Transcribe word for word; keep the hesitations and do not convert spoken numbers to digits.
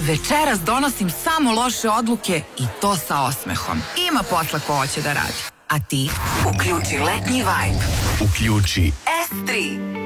Večeras donosim samo loše odluke i to sa osmehom. Ima posla ko hoće da radi. A ti? Uključi letnji vibe. Uključi S tri.